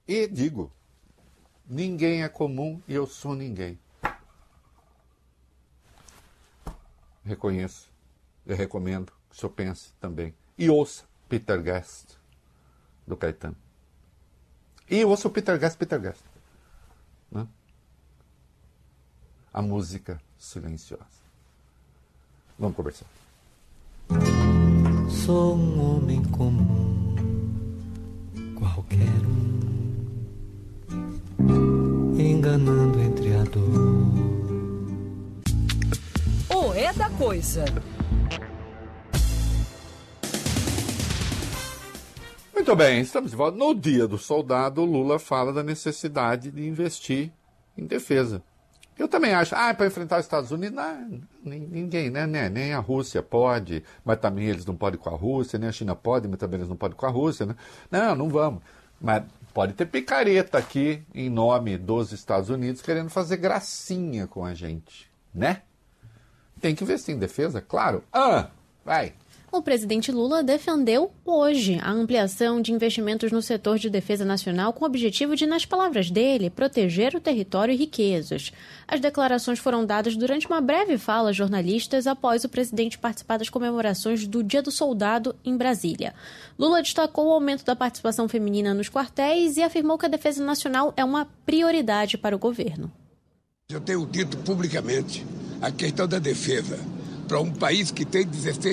E digo, ninguém é comum e eu sou ninguém. Reconheço, eu recomendo que o senhor pense também. E ouça Peter Guest, do Caetano. E ouça o Peter Guest, né? A música silenciosa. Vamos conversar. Sou um homem comum, qualquer enganando entre a dor. O É da Coisa. Muito bem, estamos de volta. No Dia do Soldado, Lula fala da necessidade de investir em defesa. Eu também acho, para enfrentar os Estados Unidos, ninguém, né? Nem a Rússia pode, mas também eles não podem com a Rússia, nem a China pode, mas também eles não podem com a Rússia, né? Não vamos. Mas pode ter picareta aqui, em nome dos Estados Unidos, querendo fazer gracinha com a gente, né? Tem que investir em defesa, claro. Vai. O presidente Lula defendeu hoje a ampliação de investimentos no setor de defesa nacional com o objetivo de, nas palavras dele, proteger o território e riquezas. As declarações foram dadas durante uma breve fala a jornalistas após o presidente participar das comemorações do Dia do Soldado em Brasília. Lula destacou o aumento da participação feminina nos quartéis e afirmou que a defesa nacional é uma prioridade para o governo. Eu tenho dito publicamente a questão da defesa para um país que tem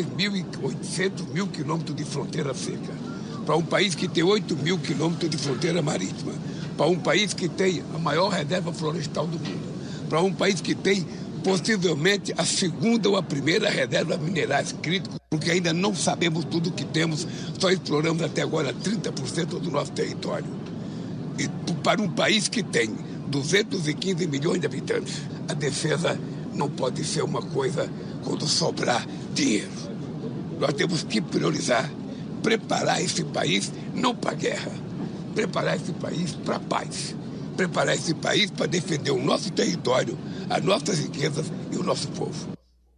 16.800 quilômetros de fronteira seca, para um país que tem 8.000 quilômetros de fronteira marítima, para um país que tem a maior reserva florestal do mundo, para um país que tem possivelmente a segunda ou a primeira reserva de minerais críticos, porque ainda não sabemos tudo o que temos, só exploramos até agora 30% do nosso território. E para um país que tem 215 milhões de habitantes, a defesa não pode ser uma coisa quando sobrar dinheiro. Nós temos que priorizar, preparar esse país não para a guerra, preparar esse país para a paz, preparar esse país para defender o nosso território, as nossas riquezas e o nosso povo.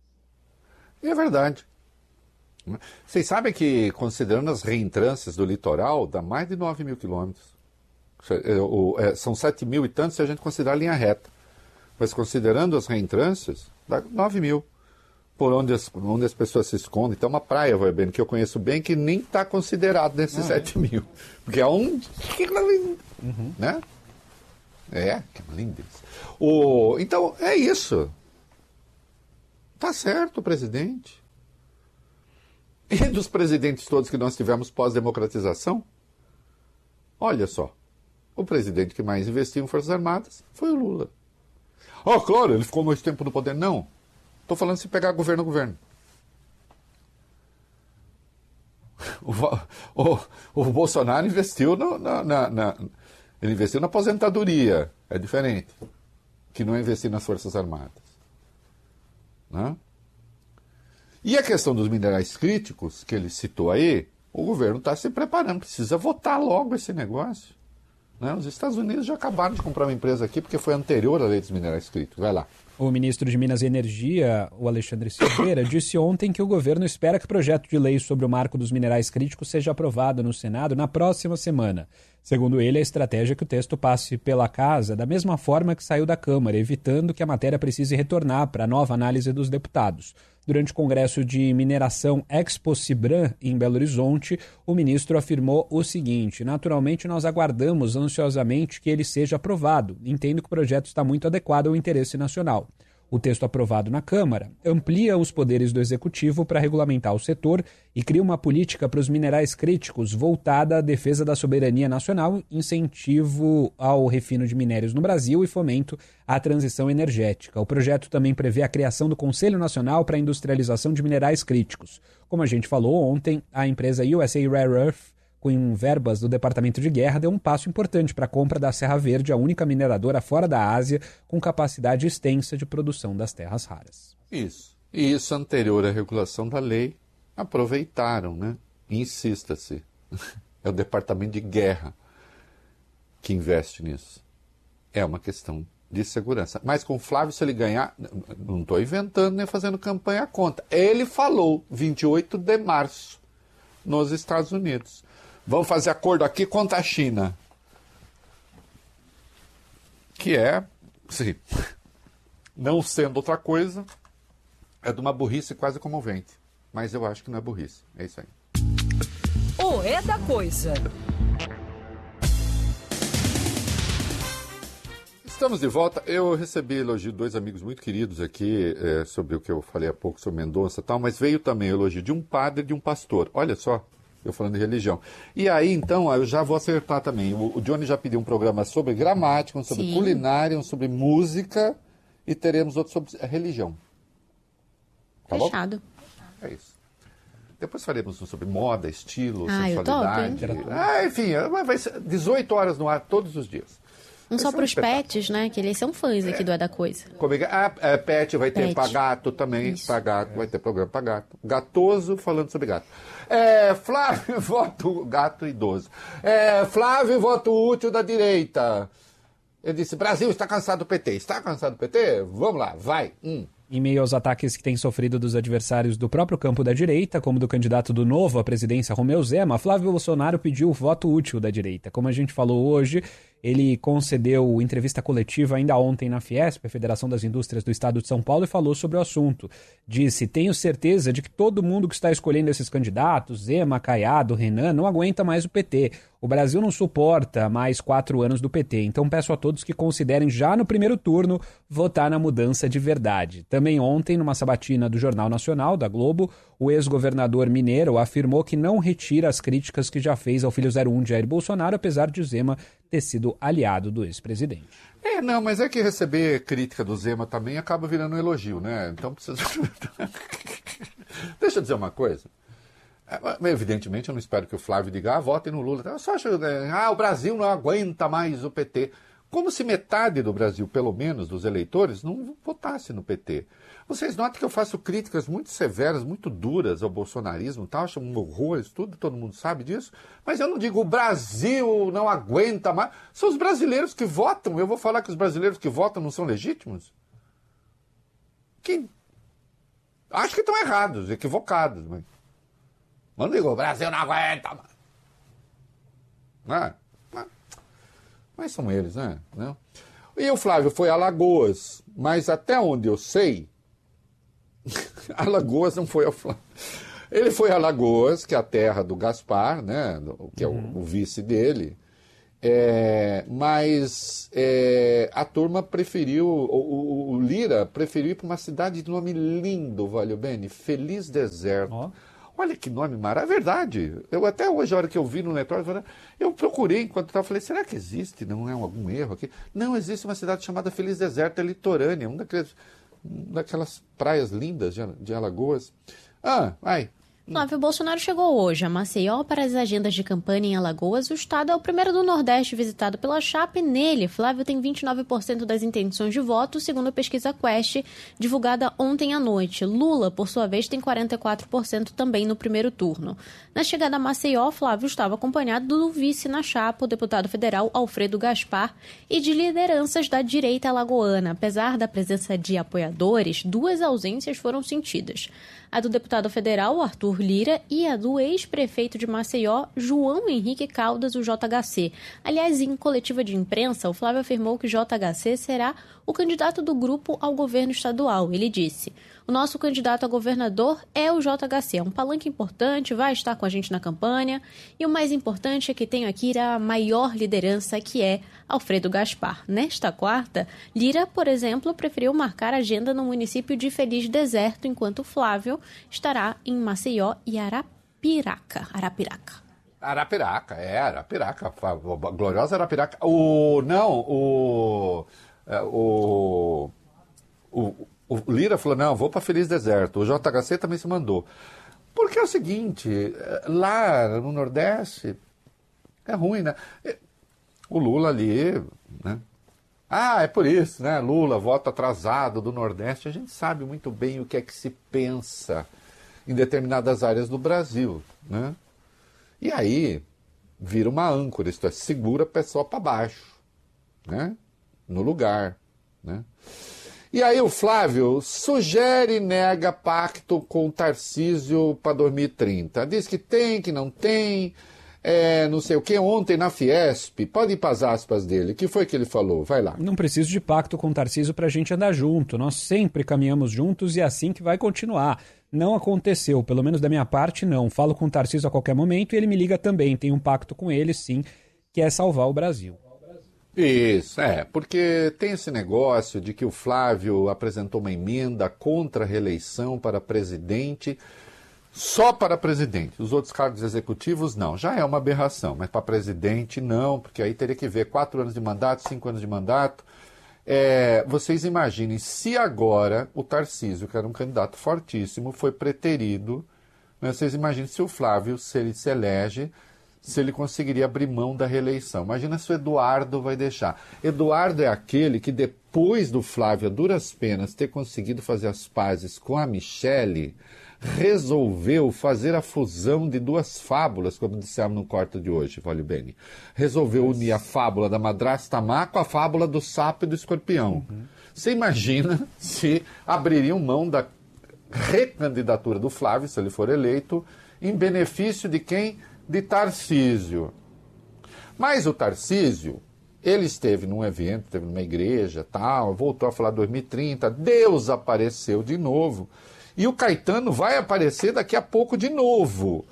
E é verdade. Vocês sabem que, considerando as reentrâncias do litoral, dá mais de 9.000 quilômetros. São 7.000 e tantos se a gente considerar a linha reta. Mas considerando as reentrâncias, dá 9.000. Por onde as pessoas se escondem. Então, uma praia, vai bem, que eu conheço bem, que nem está considerado nesses 7.000. Porque é um... Né? Que lindo isso. Então, é isso. Tá certo o presidente. E dos presidentes todos que nós tivemos pós-democratização, olha só, o presidente que mais investiu em Forças Armadas foi o Lula. Claro, ele ficou mais tempo no poder. Não. Estou falando se pegar governo. O Bolsonaro investiu ele investiu na aposentadoria. É diferente. Que não investir nas Forças Armadas. Né? E a questão dos minerais críticos, que ele citou aí, o governo está se preparando. Precisa votar logo esse negócio. Né? Os Estados Unidos já acabaram de comprar uma empresa aqui porque foi anterior à lei dos minerais críticos. Vai lá. O ministro de Minas e Energia, o Alexandre Silveira, disse ontem que o governo espera que o projeto de lei sobre o marco dos minerais críticos seja aprovado no Senado na próxima semana. Segundo ele, a estratégia é que o texto passe pela Casa da mesma forma que saiu da Câmara, evitando que a matéria precise retornar para a nova análise dos deputados. Durante o Congresso de Mineração Expo Cibran, em Belo Horizonte, o ministro afirmou o seguinte: naturalmente nós aguardamos ansiosamente que ele seja aprovado. Entendo que o projeto está muito adequado ao interesse nacional. O texto aprovado na Câmara amplia os poderes do Executivo para regulamentar o setor e cria uma política para os minerais críticos voltada à defesa da soberania nacional, incentivo ao refino de minérios no Brasil e fomento à transição energética. O projeto também prevê a criação do Conselho Nacional para a Industrialização de Minerais Críticos. Como a gente falou ontem, a empresa USA Rare Earth, com verbas do Departamento de Guerra, deu um passo importante para a compra da Serra Verde, a única mineradora fora da Ásia com capacidade extensa de produção das terras raras. Isso. E isso anterior à regulação da lei, aproveitaram, né? Insista-se. É o Departamento de Guerra que investe nisso. É uma questão de segurança. Mas com o Flávio, se ele ganhar, não estou inventando nem fazendo campanha contra. Ele falou, 28 de março, nos Estados Unidos. Vamos fazer acordo aqui contra a China. que é, sim, não sendo outra coisa, é de uma burrice quase comovente. Mas eu acho que não é burrice. É isso aí. O É da Coisa. Estamos de volta. Eu recebi elogio de 2 amigos muito queridos aqui sobre o que eu falei há pouco sobre Mendonça e tal, mas veio também elogio de um padre e de um pastor. Olha só, eu falando de religião. E aí, então, eu já vou acertar também. O Johnny já pediu um programa sobre gramática, um sobre culinária, um sobre música e teremos outro sobre religião. Tá Fechado. Bom? É isso. Depois faremos um sobre moda, estilo, eu topo, sensualidade. Enfim, vai ser 18 horas no ar todos os dias. Não só para os pets, né? Que eles são fãs aqui do É da Coisa. Pet vai ter para gato também. Para gato, vai ter programa para gato. Gatoso falando sobre gato. Flávio, voto gato idoso. Flávio, voto útil da direita. Ele disse, Brasil está cansado do PT. Está cansado do PT? Vamos lá, vai. Em meio aos ataques que tem sofrido dos adversários do próprio campo da direita, como do candidato do Novo à presidência, Romeu Zema, Flávio Bolsonaro pediu o voto útil da direita. Como a gente falou hoje, ele concedeu entrevista coletiva ainda ontem na Fiesp, a Federação das Indústrias do Estado de São Paulo, e falou sobre o assunto. Disse, tenho certeza de que todo mundo que está escolhendo esses candidatos, Zema, Caiado, Renan, não aguenta mais o PT. O Brasil não suporta mais 4 anos do PT, então peço a todos que considerem já no primeiro turno votar na mudança de verdade. Também ontem, numa sabatina do Jornal Nacional, da Globo, o ex-governador mineiro afirmou que não retira as críticas que já fez ao filho 01 de Jair Bolsonaro, apesar de Zema ter sido aliado do ex-presidente. Não, mas é que receber crítica do Zema também acaba virando um elogio, né? Então precisa... Deixa eu dizer uma coisa. Evidentemente, eu não espero que o Flávio diga, votem no Lula. Eu só acho, o Brasil não aguenta mais o PT. Como se metade do Brasil, pelo menos, dos eleitores, não votasse no PT. Vocês notam que eu faço críticas muito severas, muito duras ao bolsonarismo, tá? Acho um horror isso tudo, todo mundo sabe disso. Mas eu não digo o Brasil não aguenta mais. São os brasileiros que votam. Eu vou falar que os brasileiros que votam não são legítimos? Acho que estão errados, equivocados. Mas não digo, o Brasil não aguenta mais. Mas são eles, né? Não? E o Flávio foi a Alagoas, mas até onde eu sei, Alagoas não foi ao Flávio. Ele foi a Alagoas, que é a terra do Gaspar, né? Que é o vice dele. Mas a turma preferiu, o Lira preferiu ir para uma cidade de nome lindo, Valeu Bene, Feliz Deserto. Olha que nome maravilhoso, é verdade. Eu até hoje, a hora que eu vi no Netflix, eu procurei enquanto estava, falei, será que existe? Não é algum erro aqui? Não, existe uma cidade chamada Feliz Deserto, é litorânea, uma daquelas praias lindas de Alagoas. Vai. Flávio Bolsonaro chegou hoje a Maceió para as agendas de campanha em Alagoas. O estado é o primeiro do Nordeste visitado pela chapa e nele, Flávio tem 29% das intenções de voto, segundo a pesquisa Quest, divulgada ontem à noite. Lula, por sua vez, tem 44% também no primeiro turno. Na chegada a Maceió, Flávio estava acompanhado do vice na chapa, o deputado federal Alfredo Gaspar, e de lideranças da direita alagoana. Apesar da presença de apoiadores, 2 ausências foram sentidas. A do deputado federal Arthur Lira e a do ex-prefeito de Maceió, João Henrique Caldas, o JHC. Aliás, em coletiva de imprensa, o Flávio afirmou que JHC será o candidato do grupo ao governo estadual. Ele disse, o nosso candidato a governador é o JHC, é um palanque importante, vai estar com a gente na campanha, e o mais importante é que tenho aqui a maior liderança, que é Alfredo Gaspar. Nesta quarta, Lira, por exemplo, preferiu marcar agenda no município de Feliz Deserto, enquanto Flávio estará em Maceió e Arapiraca. Arapiraca, a gloriosa Arapiraca. O Lira falou, não, vou para Feliz Deserto. O JHC também se mandou. Porque é o seguinte, lá no Nordeste, é ruim, né? O Lula ali, né? É por isso, né? Lula, voto atrasado do Nordeste. A gente sabe muito bem o que é que se pensa em determinadas áreas do Brasil, né? E aí, vira uma âncora, isto é, segura a pessoa para baixo, né? No lugar, né? E aí o Flávio sugere e nega pacto com o Tarcísio para 2030. Diz que tem, que não tem. não sei o que, ontem na Fiesp. Pode ir para as aspas dele. O que foi que ele falou? Vai lá. Não preciso de pacto com o Tarcísio para a gente andar junto. Nós sempre caminhamos juntos e é assim que vai continuar. Não aconteceu, pelo menos da minha parte, não. Falo com o Tarcísio a qualquer momento e ele me liga também. Tem um pacto com ele, sim, que é salvar o Brasil. Isso, porque tem esse negócio de que o Flávio apresentou uma emenda contra a reeleição para presidente, só para presidente. Os outros cargos executivos, não. Já é uma aberração, mas para presidente, não, porque aí teria que ver 4 anos de mandato, 5 anos de mandato. Vocês imaginem, se agora o Tarcísio, que era um candidato fortíssimo, foi preterido, né, vocês imaginem se o Flávio, se ele se elege, se ele conseguiria abrir mão da reeleição. Imagina se o Eduardo vai deixar. Eduardo é aquele que, depois do Flávio, a duras penas, ter conseguido fazer as pazes com a Michele, resolveu fazer a fusão de 2 fábulas, como dissemos no corte de hoje, Vale Bene. Resolveu unir a fábula da madrasta má com a fábula do sapo e do escorpião. Você imagina se abririam mão da recandidatura do Flávio, se ele for eleito, em benefício de quem? De Tarcísio. Mas o Tarcísio, ele esteve num evento, esteve numa igreja, tal, voltou a falar 2030, Deus apareceu de novo. E o Caetano vai aparecer daqui a pouco de novo.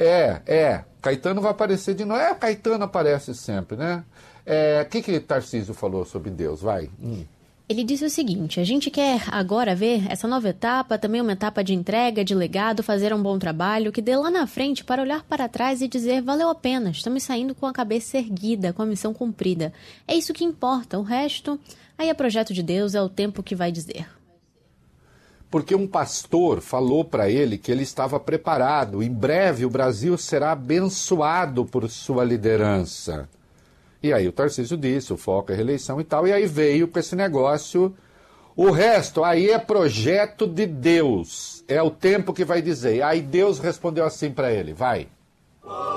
Caetano vai aparecer de novo. O Caetano aparece sempre, né? O que Tarcísio falou sobre Deus? Vai. Ele disse o seguinte: a gente quer agora ver essa nova etapa, também uma etapa de entrega, de legado, fazer um bom trabalho, que dê lá na frente para olhar para trás e dizer, valeu a pena, estamos saindo com a cabeça erguida, com a missão cumprida. É isso que importa, o resto, aí é projeto de Deus, é o tempo que vai dizer. Porque um pastor falou para ele que ele estava preparado, em breve o Brasil será abençoado por sua liderança. E aí o Tarcísio disse, o foco é reeleição e tal, e aí veio com esse negócio, o resto aí é projeto de Deus, é o tempo que vai dizer. Aí Deus respondeu assim para ele, vai.